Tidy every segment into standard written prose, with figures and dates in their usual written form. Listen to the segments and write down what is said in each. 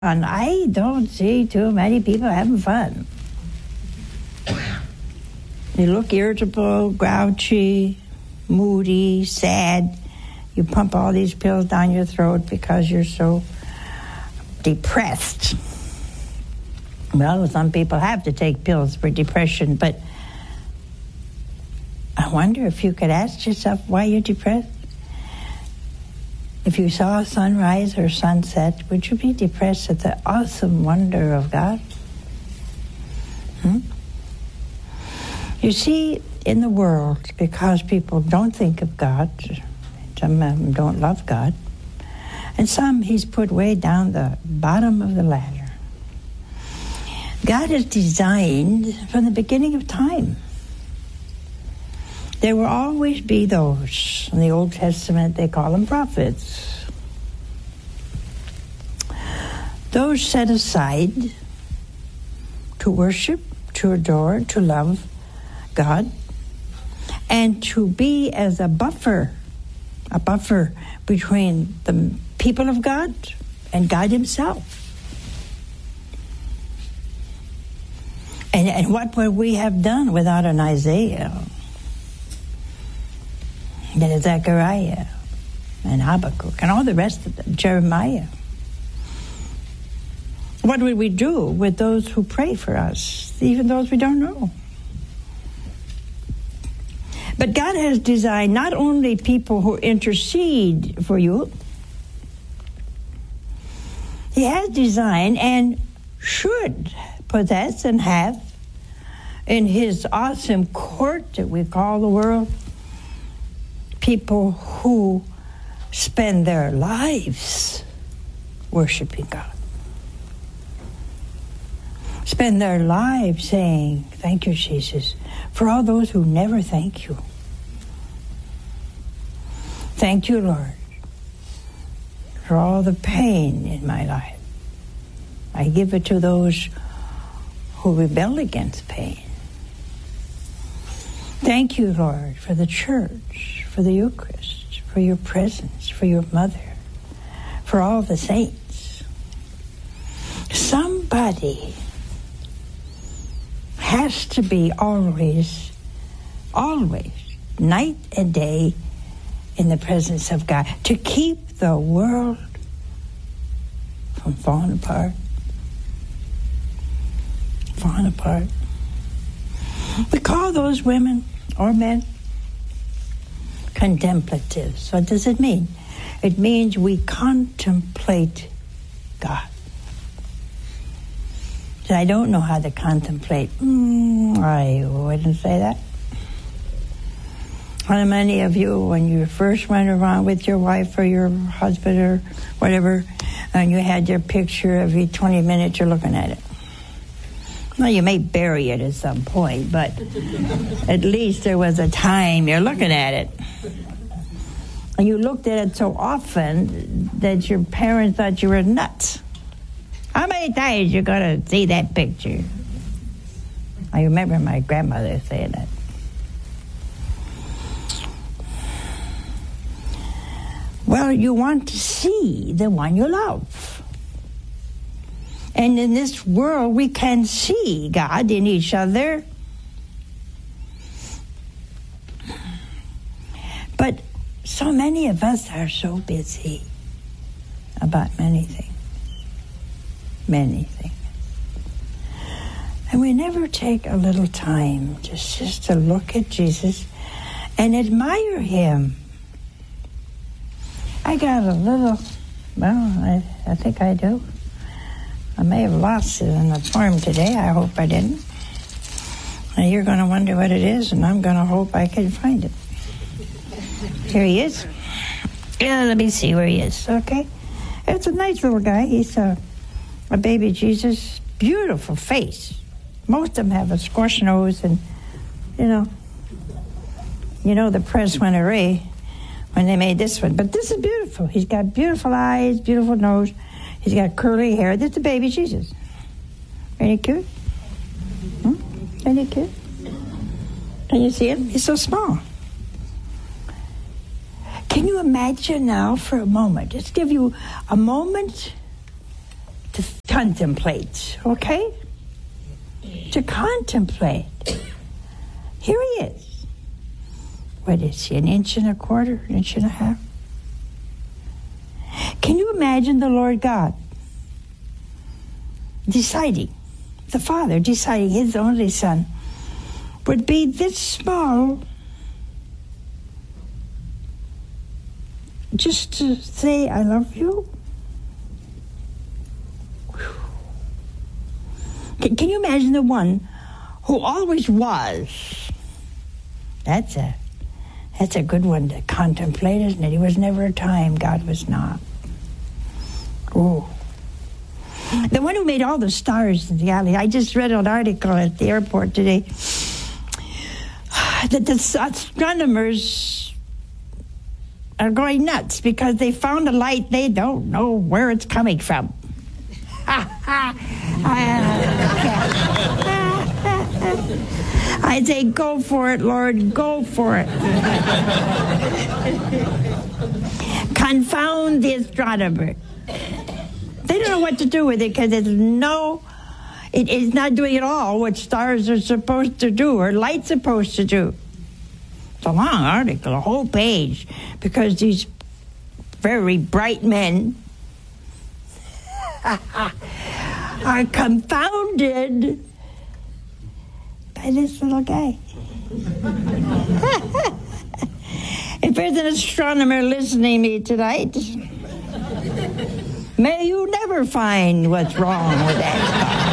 And I don't see too many people having fun. You look irritable, grouchy, moody, sad. You pump all these pills down your throat because you're so depressed. Well, some people have to take pills for depression, but I wonder if you could ask yourself why you're depressed. If you saw a sunrise or sunset, would you be depressed at the awesome wonder of God? You see, in the world, because people don't think of God, some of them don't love God, and some He's put way down the bottom of the ladder. God is designed from the beginning of time. There will always be those. In the Old Testament, they call them prophets. Those set aside to worship, to adore, to love God, and to be as a buffer between the people of God and God Himself. And what would we have done without an Isaiah, and a Zechariah, and Habakkuk, and all the rest of them, Jeremiah? What would we do with those who pray for us, even those we don't know? But God has designed not only people who intercede for you, He has designed and should possess and have in His awesome court that we call the world, people who spend their lives worshiping God. Spend their lives saying, "Thank you, Jesus," for all those who never thank you. Thank you, Lord, for all the pain in my life. I give it to those who rebel against pain. Thank you, Lord, for the church, for the Eucharist, for your presence, for your mother, for all the saints. Somebody has to be always, night and day in the presence of God to keep the world from falling apart. We call those women or men contemplatives. What does it mean? It means we contemplate God. So I don't know how to contemplate. I wouldn't say that. How many of you, when you first went around with your wife or your husband or whatever, and you had your picture every 20 minutes, you're looking at it? Well, you may bury it at some point, but at least there was a time you're looking at it. And you looked at it so often that your parents thought you were nuts. How many times you're going to see that picture? I remember my grandmother saying that. Well, you want to see the one you love. And in this world, we can see God in each other. But so many of us are so busy about many things. And we never take a little time just to look at Jesus and admire Him. I got a little, I think I do. I may have lost it in the farm today. I hope I didn't. And you're going to wonder what it is, and I'm going to hope I can find it. Here he is. Yeah, let me see where he is. Okay. It's a nice little guy. He's a baby Jesus. Beautiful face. Most of them have a squash nose, and, you know the press went array when they made this one. But this is beautiful. He's got beautiful eyes, beautiful nose. He's got curly hair. This is the baby Jesus. Ain't he cute? Ain't he cute? Can you see him? He's so small. Can you imagine now for a moment, just give you a moment to contemplate, okay? To contemplate. Here he is. What is he, an inch and a quarter, an inch and a half? Can you imagine the Lord God deciding, the Father deciding his only Son would be this small, just to say, I love you? Can you imagine the one who always was? That's a good one to contemplate, isn't it? He was never a time God was not. Oh. The one who made all the stars in the galaxy. I just read an article at the airport today that the astronomers are going nuts because they found a light they don't know where it's coming from. I say, go for it, Lord, go for it. Confound the astronomer. They don't know what to do with it because it is not doing at all what stars are supposed to do or light's supposed to do. It's a long article, a whole page, because these very bright men are confounded by this little guy. If there's an astronomer listening to me tonight, may you never find what's wrong with that.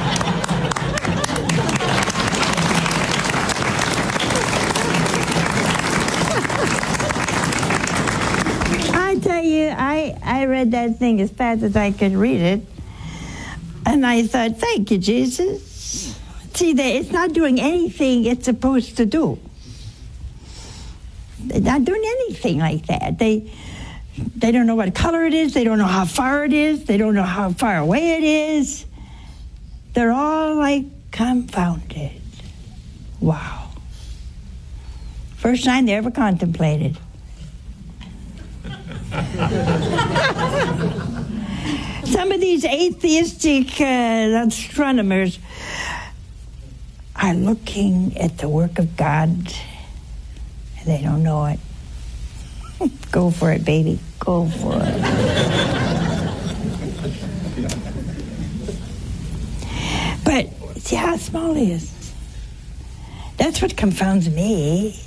I tell you, I read that thing as fast as I could read it, and I thought, thank you, Jesus. See, it's not doing anything it's supposed to do. They're not doing anything like that. They don't know what color it is. They don't know how far it is. They don't know how far away it is. They're all like confounded. Wow. First time they ever contemplated. Some of these atheistic astronomers are looking at the work of God, and they don't know it. Go for it, baby. Go for it. But see how small he is. That's what confounds me.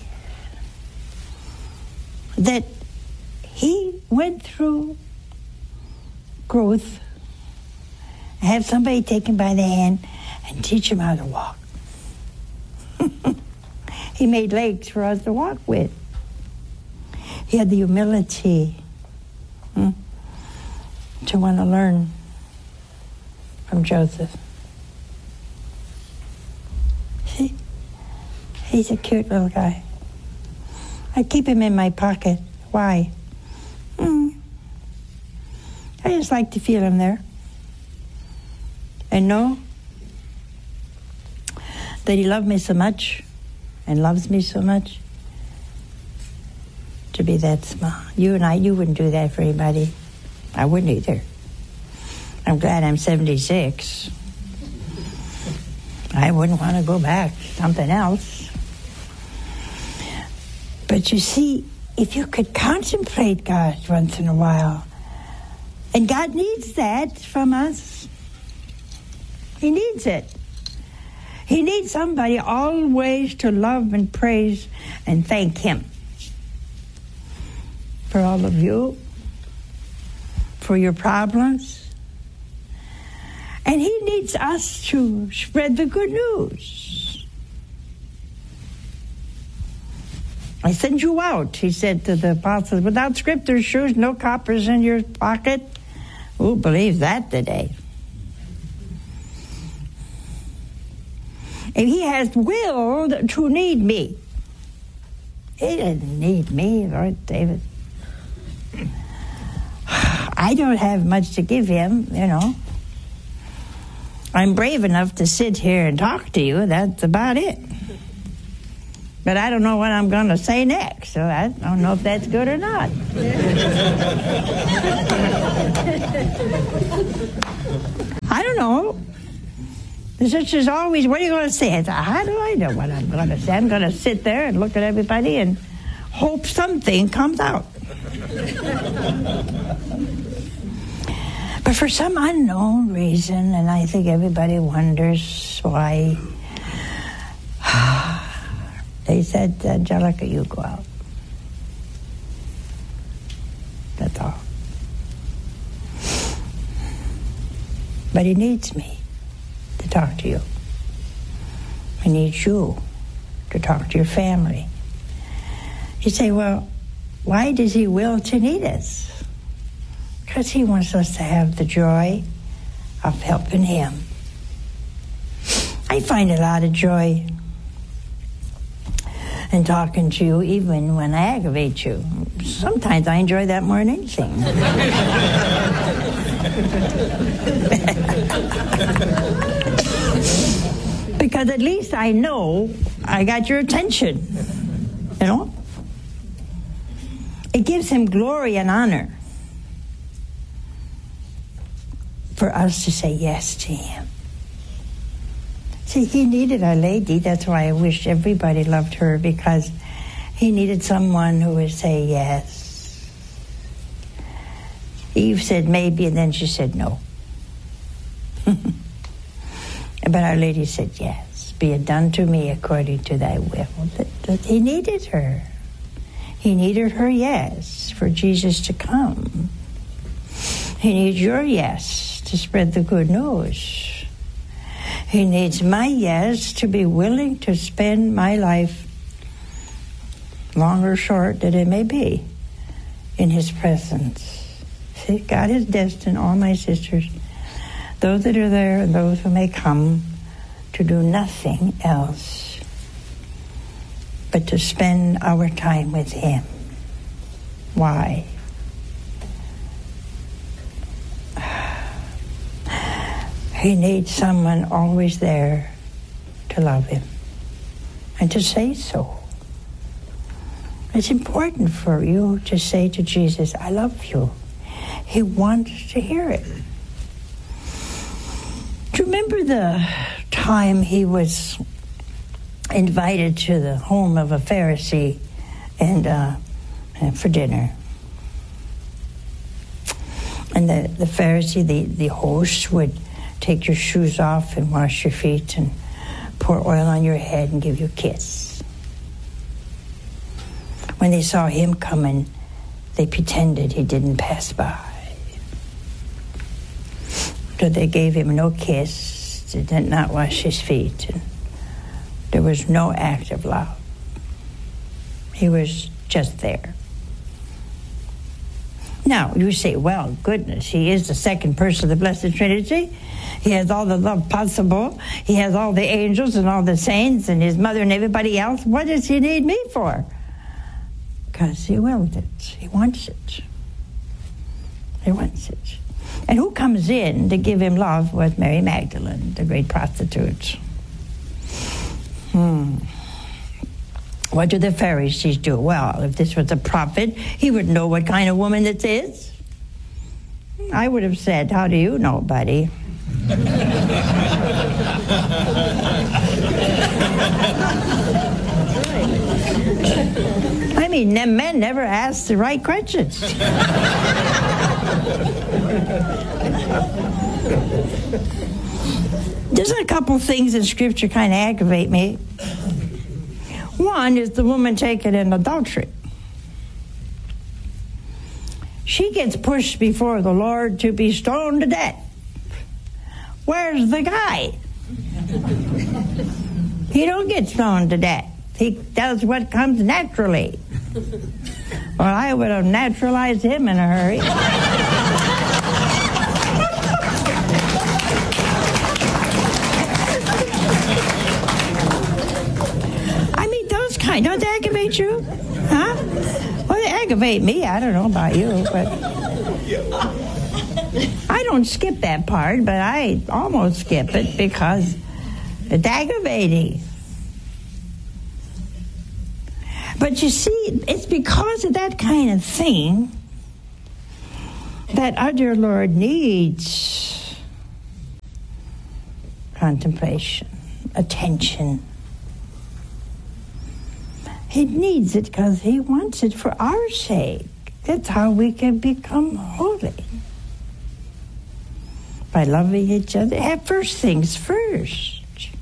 That he went through growth, have somebody take him by the hand and teach him how to walk. He made legs for us to walk with. He had the humility to want to learn from Joseph. See? He's a cute little guy. I keep him in my pocket. Why? I just like to feel him there. And know that he loved me so much and loves me so much to be that small. You wouldn't do that for anybody. I wouldn't either. I'm glad I'm 76. I wouldn't want to go back to something else. But you see, if you could contemplate God once in a while, and God needs that from us. He needs it. He needs somebody always to love and praise and thank him for all of you, for your problems. And he needs us to spread the good news. I send you out, he said to the apostles, without scriptures, shoes, no coppers in your pocket. Who believes that today? And he has willed to need me. He didn't need me, Lord David. I don't have much to give him, you know. I'm brave enough to sit here and talk to you. That's about it. But I don't know what I'm going to say next, so I don't know if that's good or not. know. The sister's always, what are you going to say? I said, how do I know what I'm going to say? I'm going to sit there and look at everybody and hope something comes out. But for some unknown reason, and I think everybody wonders why, they said, Angelica, you go out. That's all. But he needs me to talk to you. He needs you to talk to your family. You say, well, why does he will to need us? Because he wants us to have the joy of helping him. I find a lot of joy in talking to you, even when I aggravate you. Sometimes I enjoy that more than anything. Because at least I know I got your attention, you know? It gives him glory and honor for us to say yes to him. See, he needed a lady. That's why I wish everybody loved her, because he needed someone who would say yes. Eve said maybe, and then she said no. But Our Lady said yes. Be it done to me according to thy will. But he needed her. He needed her yes for Jesus to come. He needs your yes to spread the good news. He needs my yes to be willing to spend my life, long or short that it may be, in his presence. See, God has destined all my sisters, those that are there and those who may come, to do nothing else but to spend our time with him. Why? He needs someone always there to love him and to say so. It's important for you to say to Jesus, I love you. He wants to hear it. Do you remember the time he was invited to the home of a Pharisee and for dinner? And the Pharisee, the host, would take your shoes off and wash your feet and pour oil on your head and give you a kiss. When they saw him coming, they pretended he didn't pass by. So they gave him no kiss, they did not wash his feet, and there was no act of love. He was just there. Now, you say, well, goodness, he is the second person of the Blessed Trinity. He has all the love possible. He has all the angels and all the saints and his mother and everybody else. What does he need me for? Because he wills it. He wants it. He wants it. And who comes in to give him love was Mary Magdalene, the great prostitute. What do the Pharisees do? Well, if this was a prophet, he would know what kind of woman this is. I would have said, how do you know, buddy? I mean, them men never ask the right questions. There's a couple things in Scripture kind of aggravate me. One is the woman taken in adultery. She gets pushed before the Lord to be stoned to death. Where's the guy? He don't get stoned to death. He does what comes naturally. Well, I would have naturalized him in a hurry. Don't they aggravate you? Huh? Well, they aggravate me. I don't know about you, but I don't skip that part, but I almost skip it because it's aggravating. But you see, it's because of that kind of thing that our dear Lord needs contemplation, attention. He needs it because he wants it for our sake. That's how we can become holy. By loving each other. Have first things first.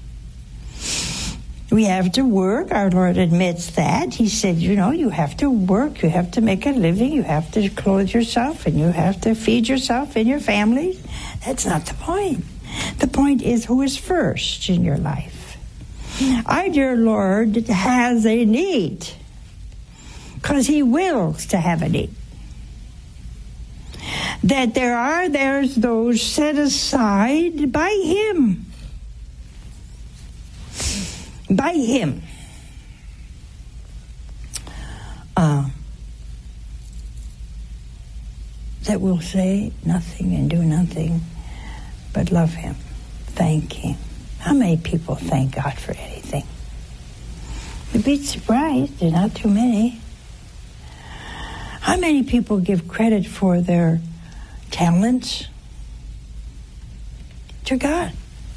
We have to work. Our Lord admits that. He said, you have to work. You have to make a living. You have to clothe yourself, and you have to feed yourself and your family. That's not the point. The point is who is first in your life. Our dear Lord has a need because he wills to have a need. That there's those set aside by him. By him. That will say nothing and do nothing but love him, thank him. How many people thank God for anything? You'd be surprised, there's not too many. How many people give credit for their talents to God?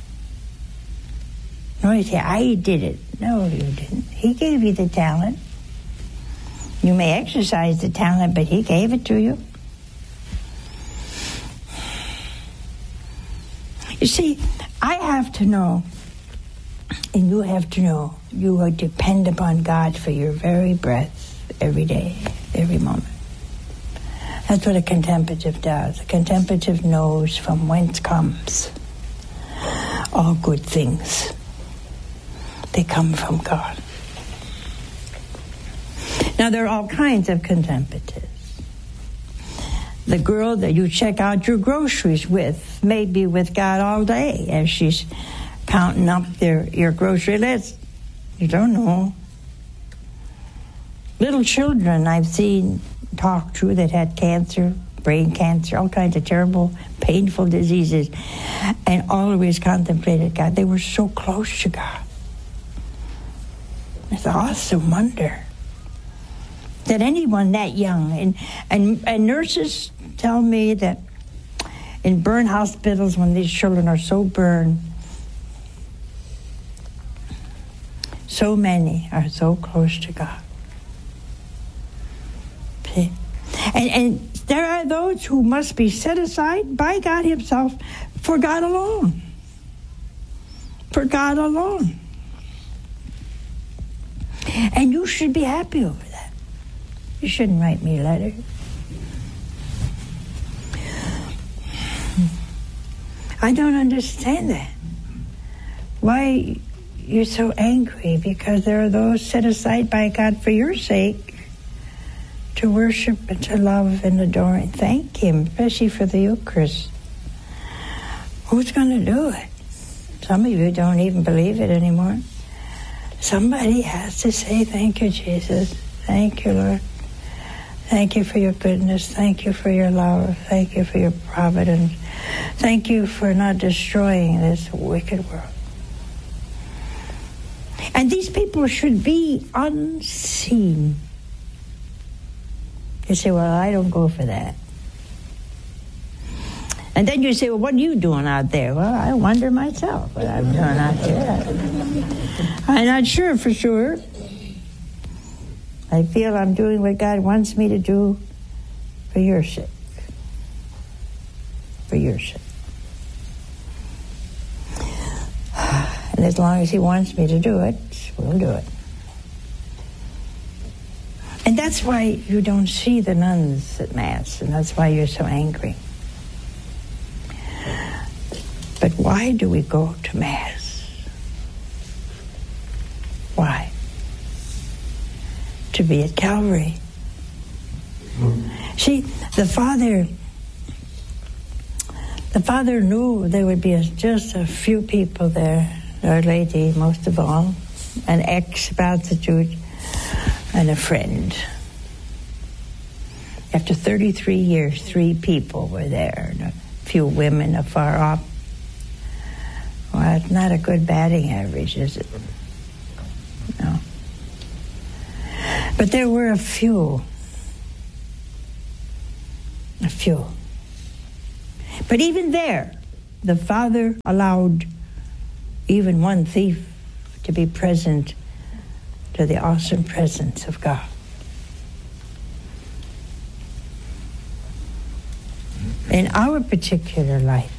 No, you say, I did it. No, you didn't. He gave you the talent. You may exercise the talent, but he gave it to you. You see, I have to know, and you have to know, you will depend upon God for your very breath every day, every moment. That's what a contemplative does. A contemplative knows from whence comes all good things. They come from God. Now, there are all kinds of contemplatives. The girl that you check out your groceries with may be with God all day as she's counting up your grocery list. You don't know. Little children I've seen talk to that had cancer, brain cancer, all kinds of terrible, painful diseases, and always contemplated God. They were so close to God. It's an awesome wonder that anyone that young, and nurses tell me that in burn hospitals, when these children are so burned, so many are so close to God. See? And there are those who must be set aside by God himself for God alone. For God alone. And you should be happy over that. You shouldn't write me a letter. I don't understand that. Why you're so angry? Because there are those set aside by God for your sake to worship and to love and adore and thank him, especially for the Eucharist. Who's going to do it? Some of you don't even believe it anymore. Somebody has to say, thank you, Jesus. Thank you, Lord. Thank you for your goodness. Thank you for your love. Thank you for your providence. Thank you for not destroying this wicked world. And these people should be unseen. You say, well, I don't go for that. And then you say, well, what are you doing out there? Well, I wonder myself what I'm doing out there. I'm not sure for sure. I feel I'm doing what God wants me to do for your sake. For your sake. And as long as he wants me to do it, we'll do it. And that's why you don't see the nuns at Mass, and that's why you're so angry. But why do we go to Mass? Why? To be at Calvary. See, the Father knew there would be just a few people there, Our Lady most of all, an ex-prostitute, and a friend. After 33 years, 3 people were there, and a few women afar off. Well, it's not a good batting average, is it? No. But there were a few. A few. But even there, the Father allowed even one thief, to be present to the awesome presence of God. In our particular life,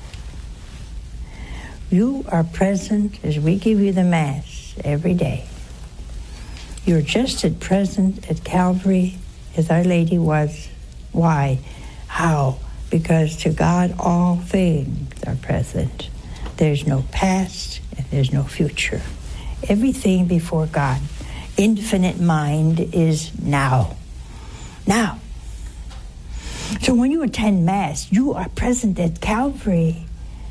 you are present as we give you the Mass every day. You're just as present at Calvary as Our Lady was. Why? How? Because to God all things are present. There's no past and there's no future. Everything before God, infinite mind, is now. Now. So when you attend Mass, you are present at Calvary.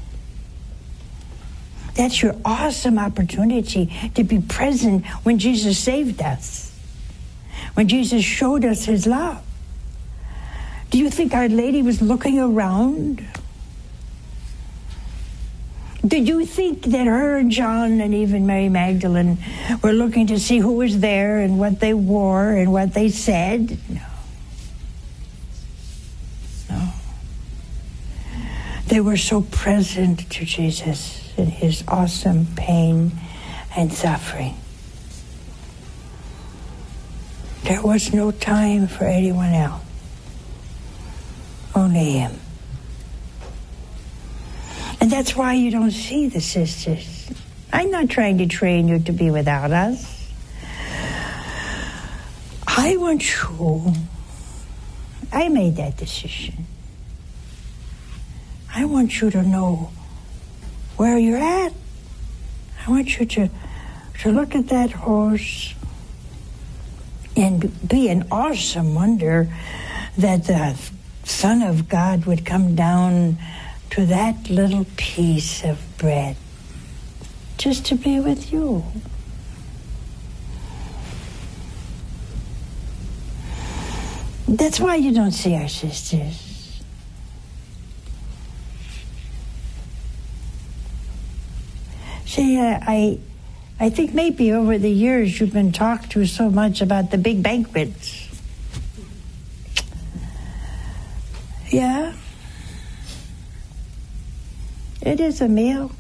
That's your awesome opportunity to be present when Jesus saved us, when Jesus showed us his love. Do you think Our Lady was looking around? Did you think that her and John and even Mary Magdalene were looking to see who was there and what they wore and what they said? No. No. They were so present to Jesus in his awesome pain and suffering. There was no time for anyone else. Only him. And that's why you don't see the sisters. I'm not trying to train you to be without us. I want you. I made that decision. I want you to know where you're at. I want you to look at that horse and be an awesome wonder that the Son of God would come down to that little piece of bread just to be with you. That's why you don't see our sisters. See, I think maybe over the years you've been talked to so much about the big banquets. Yeah. It is a meal.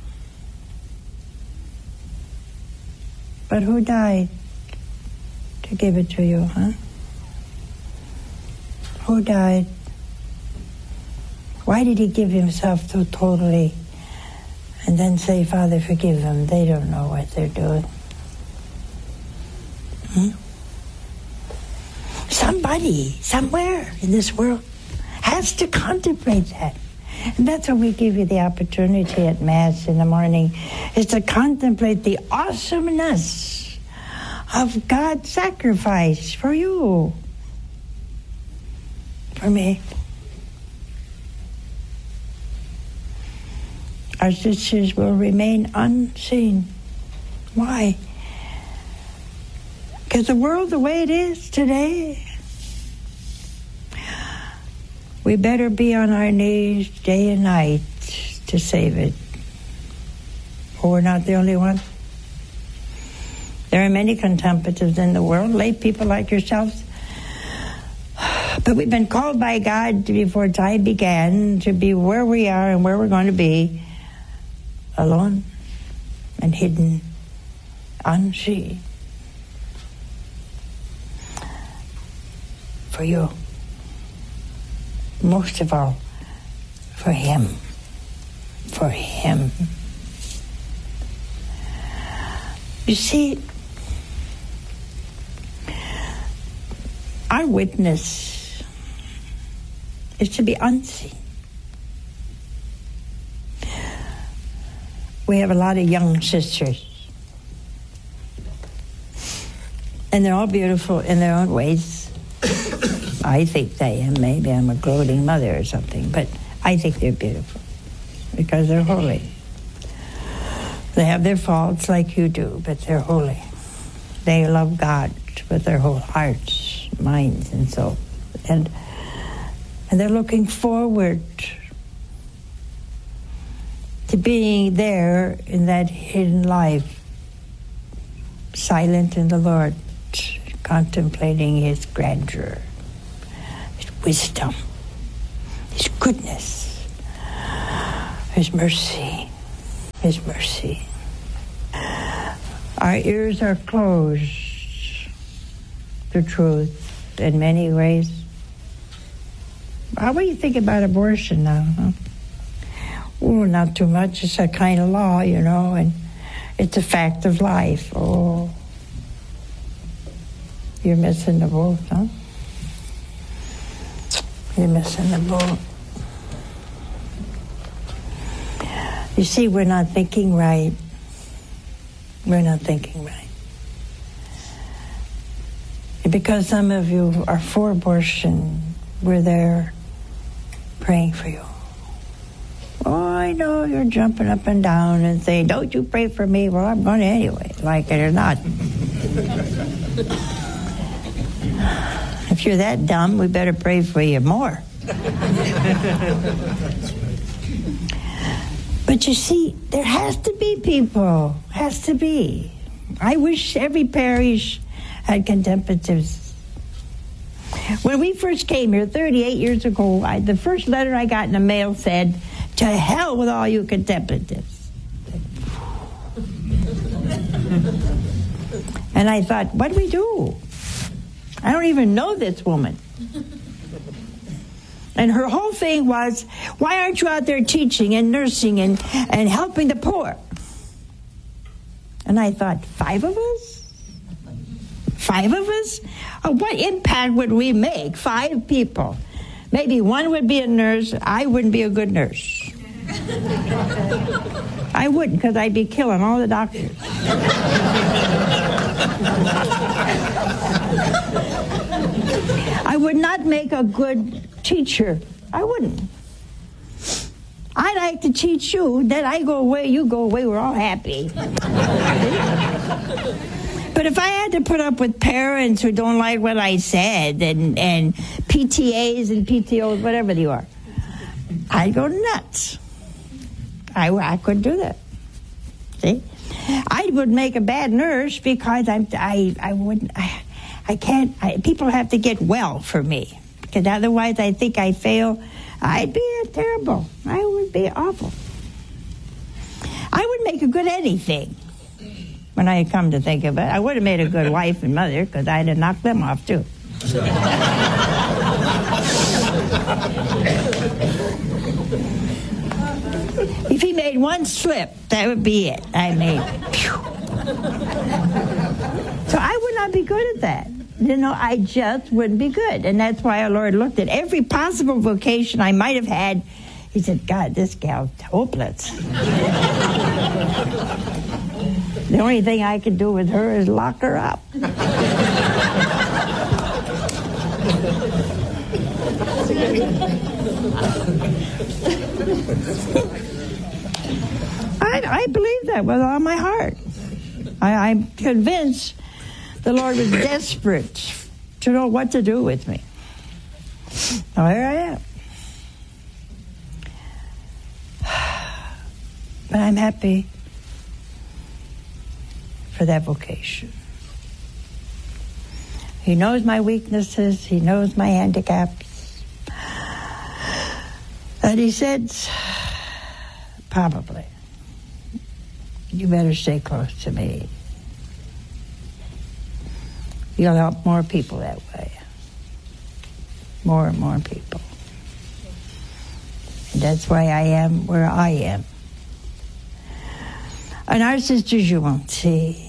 But who died to give it to you, huh? Who died? Why did he give himself so totally and then say, Father, forgive them. They don't know what they're doing. Somebody, somewhere in this world has to contemplate that. And that's what we give you the opportunity at Mass in the morning, is to contemplate the awesomeness of God's sacrifice for you, for me. Our sisters will remain unseen. Why? Because the world the way it is today, we better be on our knees day and night to save it. Or we're not the only one. There are many contemplatives in the world, lay people like yourselves. But we've been called by God before time began to be where we are and where we're going to be, alone and hidden, unseen. For you. Most of all, for him. For him. You see, our witness is to be unseen. We have a lot of young sisters. And they're all beautiful in their own ways. I think they am. Maybe I'm a gloating mother or something, but I think they're beautiful because they're holy. They have their faults like you do, but they're holy. They love God with their whole hearts, minds, and soul. And they're looking forward to being there in that hidden life, silent in the Lord, contemplating his grandeur, his wisdom, his goodness, his mercy, his mercy. Our ears are closed to truth in many ways. What do you think about abortion now? Huh? Oh, not too much. It's a kind of law, and it's a fact of life. Oh, you're missing the boat, huh? You're missing the boat. You see, we're not thinking right. We're not thinking right. And because some of you are for abortion, we're there praying for you. Oh, I know you're jumping up and down and saying, don't you pray for me? Well, I'm going to anyway, like it or not. If you're that dumb, we better pray for you more. But you see, there has to be people. Has to be. I wish every parish had contemplatives. When we first came here 38 years ago, the first letter I got in the mail said, to hell with all you contemplatives. And I thought, what do we do? I don't even know this woman. And her whole thing was, why aren't you out there teaching and nursing and helping the poor? And I thought, 5 of us? 5 of us? What impact would we make? 5 people. Maybe one would be a nurse. I wouldn't be a good nurse. I wouldn't, because I'd be killing all the doctors. I would not make a good teacher. I wouldn't. I like to teach you, then I go away, you go away, we're all happy. But if I had to put up with parents who don't like what I said, and PTAs and PTOs, whatever they are, I'd go nuts. I couldn't do that. See? I would make a bad nurse because I can't, people have to get well for me. Because otherwise I think I fail. I'd be terrible. I would be awful. I would make a good anything. When I come to think of it, I would have made a good wife and mother because I'd have knocked them off too. If he made one slip, that would be it. I made. So I would not be good at that. I just wouldn't be good. And that's why our Lord looked at every possible vocation I might have had. He said, God, this gal's hopeless. The only thing I could do with her is lock her up. I believe that with all my heart. I'm convinced the Lord was desperate to know what to do with me. Now here I am. But I'm happy for that vocation. He knows my weaknesses. He knows my handicaps. And he said, probably, you better stay close to me. You'll help more people that way. More and more people. And that's why I am where I am. And our sisters, you won't see.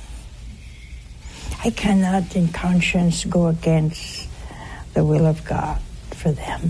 I cannot in conscience go against the will of God for them.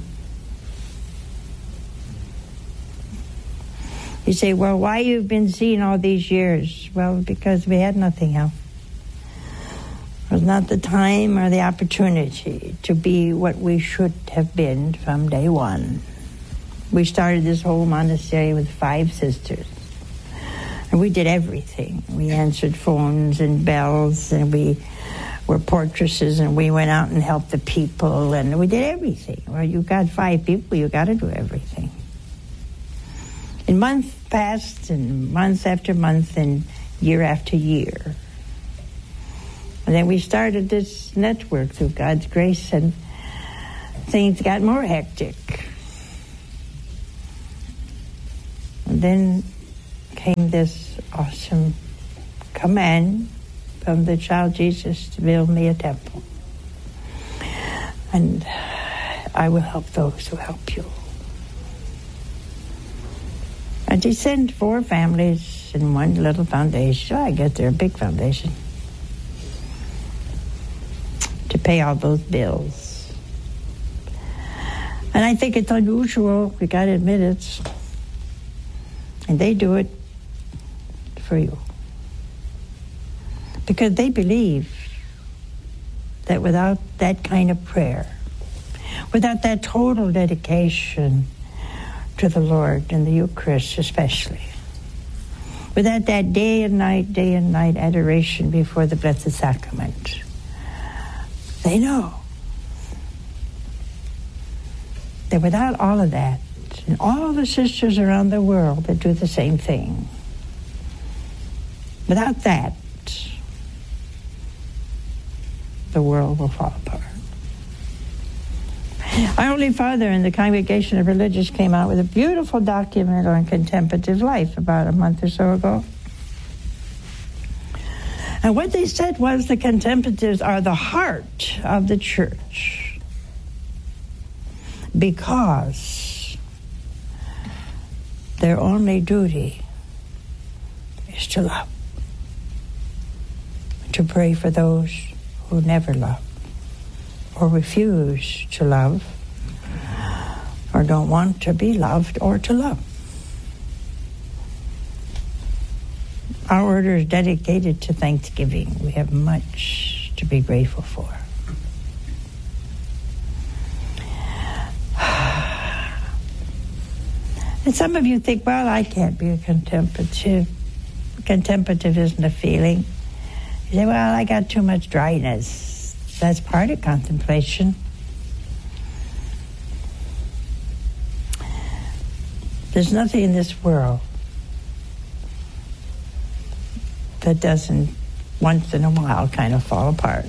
You say, well, why you've been seen all these years? Well, because we had nothing else. It was not the time or the opportunity to be what we should have been from day one. We started this whole monastery with 5 sisters. And we did everything. We answered phones and bells, and we were portresses, and we went out and helped the people, and we did everything. Well, you got 5 people, you got to do everything. And months passed, and months after month, and year after year. And then we started this network through God's grace, and things got more hectic. And then came this awesome command from the child Jesus to build me a temple. And I will help those who help you. And he sent 4 families in one little foundation. I guess they're a big foundation. To pay all those bills. And I think it's unusual, we gotta admit it. And they do it for you. Because they believe that without that kind of prayer, without that total dedication to the Lord and the Eucharist especially, without that day and night adoration before the Blessed Sacrament, they know that without all of that, and all the sisters around the world that do the same thing, without that, the world will fall apart. Our Holy Father in the Congregation of Religious came out with a beautiful document on contemplative life about a month or so ago. And what they said was the contemplatives are the heart of the church because their only duty is to love, to pray for those who never love, or refuse to love, or don't want to be loved or to love. Our order is dedicated to Thanksgiving. We have much to be grateful for. And some of you think, well, I can't be a contemplative. Contemplative isn't a feeling. You say, well, I got too much dryness. That's part of contemplation. There's nothing in this world that doesn't once in a while kind of fall apart.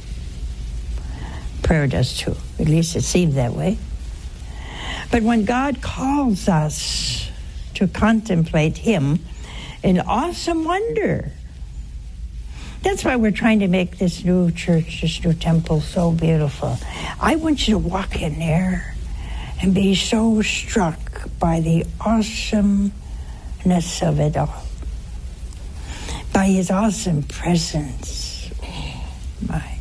Prayer does too. At least it seems that way. But when God calls us to contemplate Him in awesome wonder, that's why we're trying to make this new church, this new temple so beautiful. I want you to walk in there and be so struck by the awesomeness of it all, by His awesome presence. My,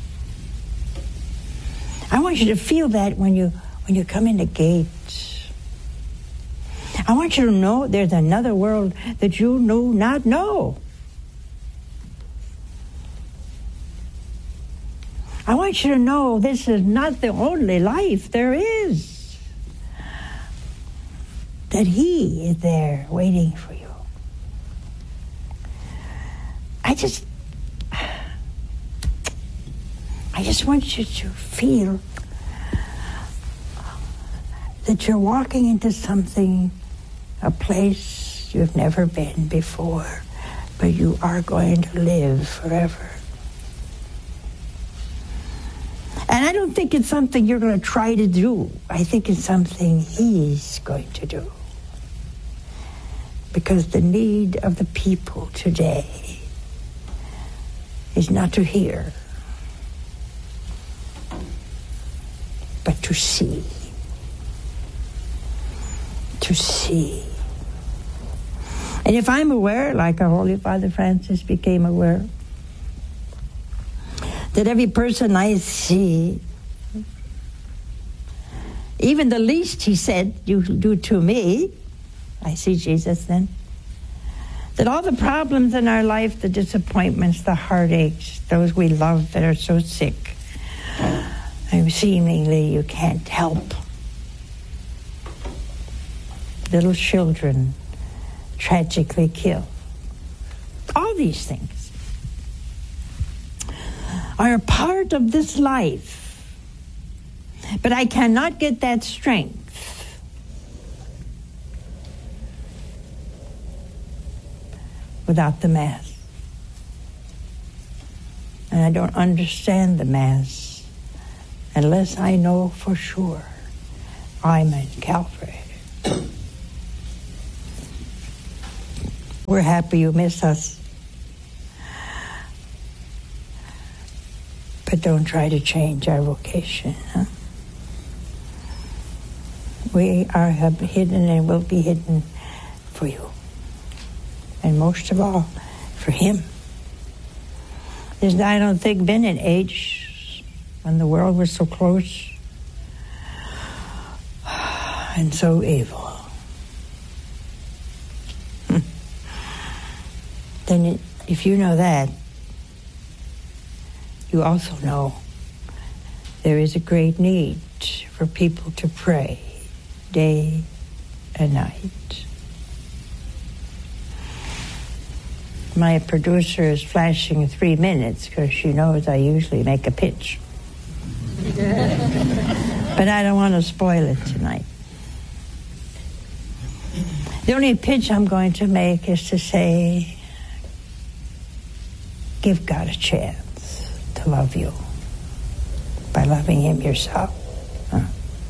I want you to feel that when you come in the gates. I want you to know there's another world that you do not know. I want you to know this is not the only life there is. That He is there waiting for you. I just want you to feel that you're walking into something, a place you've never been before, but you are going to live forever. And I don't think it's something you're going to try to do. I think it's something He's going to do. Because the need of the people today is not to hear, but to see. To see. And if I'm aware, like our Holy Father Francis became aware, that every person I see, even the least He said you do to me, I see Jesus then, that all the problems in our life, the disappointments, the heartaches, those we love that are so sick, and seemingly you can't help. Little children tragically killed. All these things are a part of this life. But I cannot get that strength without the Mass. And I don't understand the Mass unless I know for sure I'm in Calvary. We're happy you miss us. don't try to change our vocation. Huh? We are hidden and will be hidden for you. And most of all, for him. There's, I don't think, been an age when the world was so close and so evil. Then if you know that, you also know there is a great need for people to pray day and night. My producer is flashing 3 minutes because she knows I usually make a pitch. But I don't want to spoil it tonight. The only pitch I'm going to make is to say, give God a chance to love you by loving him yourself. Huh?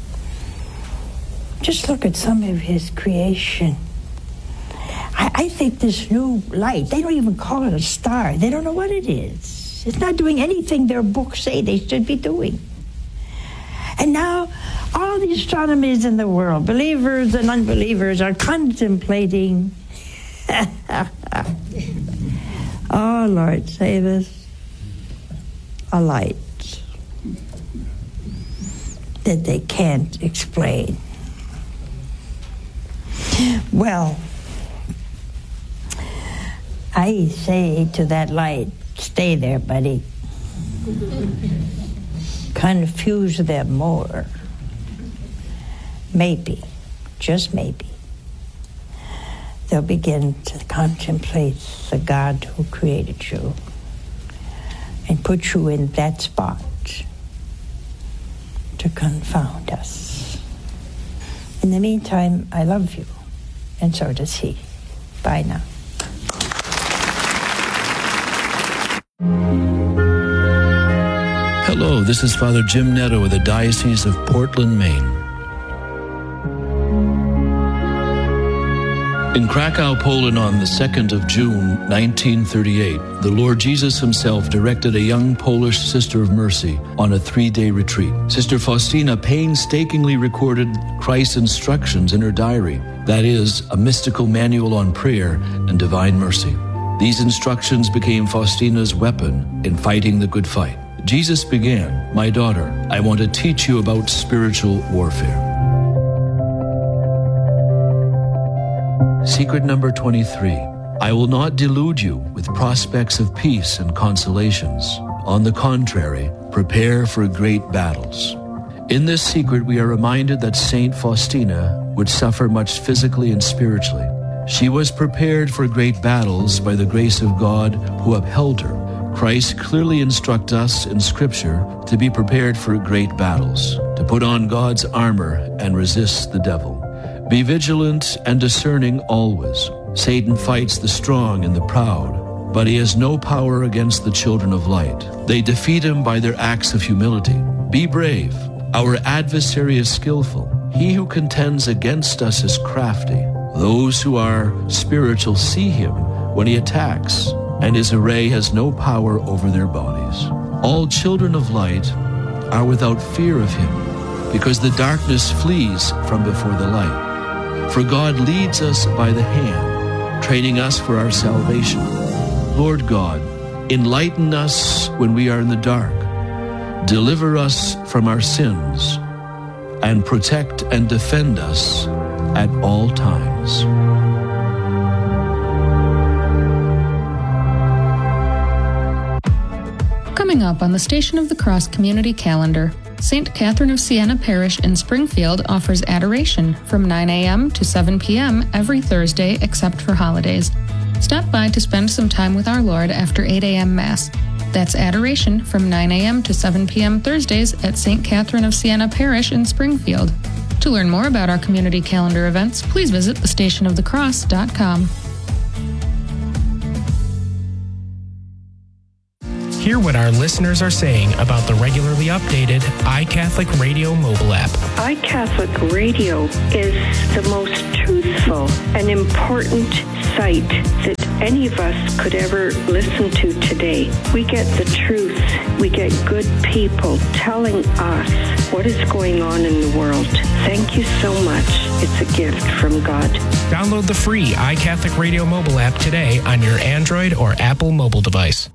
Just look at some of his creation. I think this new light, they don't even call it a star. They don't know what it is. It's not doing anything their books say they should be doing. And now all the astronomers in the world, believers and unbelievers, are contemplating. Oh, Lord, save us. A light that they can't explain. Well, I say to that light, stay there, buddy. Confuse them more. Maybe, just maybe, they'll begin to contemplate the God who created you and put you in that spot to confound us. In the meantime, I love you, and so does he. Bye now. Hello, this is Father Jim Netto of the Diocese of Portland, Maine. In Krakow, Poland, on the 2nd of June, 1938, the Lord Jesus himself directed a young Polish Sister of Mercy on a 3-day retreat. Sister Faustina painstakingly recorded Christ's instructions in her diary, that is, a mystical manual on prayer and divine mercy. These instructions became Faustina's weapon in fighting the good fight. Jesus began, "My daughter, I want to teach you about spiritual warfare." Secret number 23. I will not delude you with prospects of peace and consolations. On the contrary, prepare for great battles. In this secret, we are reminded that Saint Faustina would suffer much physically and spiritually. She was prepared for great battles by the grace of God who upheld her. Christ clearly instructs us in Scripture to be prepared for great battles, to put on God's armor and resist the devil. Be vigilant and discerning always. Satan fights the strong and the proud, but he has no power against the children of light. They defeat him by their acts of humility. Be brave. Our adversary is skillful. He who contends against us is crafty. Those who are spiritual see him when he attacks, and his array has no power over their bodies. All children of light are without fear of him, because the darkness flees from before the light. For God leads us by the hand, training us for our salvation. Lord God, enlighten us when we are in the dark. Deliver us from our sins, and protect and defend us at all times. Coming up on the Station of the Cross community calendar, St. Catherine of Siena Parish in Springfield offers adoration from 9 a.m. to 7 p.m. every Thursday except for holidays. Stop by to spend some time with our Lord after 8 a.m. Mass. That's adoration from 9 a.m. to 7 p.m. Thursdays at St. Catherine of Siena Parish in Springfield. To learn more about our community calendar events, please visit thestationofthecross.com. Hear what our listeners are saying about the regularly updated iCatholic Radio mobile app. iCatholic Radio is the most truthful and important sight that any of us could ever listen to today. We get the truth. We get good people telling us what is going on in the world. Thank you so much. It's a gift from God. Download the free iCatholic Radio mobile app today on your Android or Apple mobile device.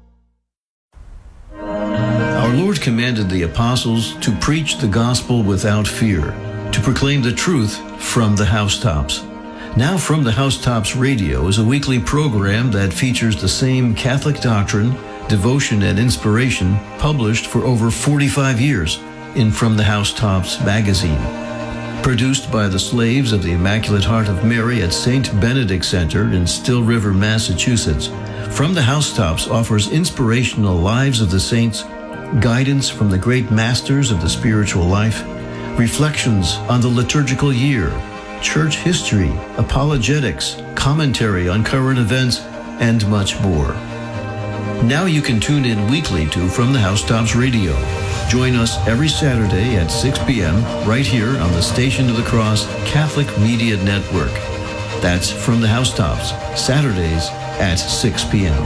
Our Lord commanded the apostles to preach the gospel without fear, to proclaim the truth from the housetops. Now From the Housetops Radio is a weekly program that features the same Catholic doctrine, devotion, and inspiration published for over 45 years in From the Housetops magazine. Produced by the Slaves of the Immaculate Heart of Mary at St. Benedict Center in Still River, Massachusetts, From the Housetops offers inspirational lives of the saints, guidance from the great masters of the spiritual life, reflections on the liturgical year, church history, apologetics, commentary on current events, and much more. Now you can tune in weekly to From the Housetops Radio. Join us every Saturday at 6 p.m. right here on the Station of the Cross Catholic Media Network. That's From the Housetops, Saturdays at 6 p.m.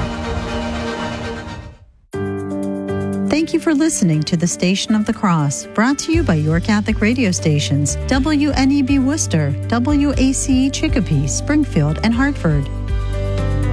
Thank you for listening to the Station of the Cross, brought to you by your Catholic radio stations, WNEB Worcester, WACE Chicopee, Springfield, and Hartford.